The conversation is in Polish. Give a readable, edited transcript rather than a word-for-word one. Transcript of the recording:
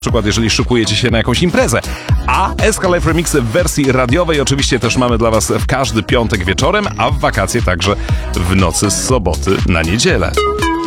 przykład jeżeli szykujecie się na jakąś imprezę. A Escalife Remixy w wersji radiowej oczywiście też mamy dla Was w każdy piątek wieczorem, a w wakacje także w nocy z soboty na niedzielę.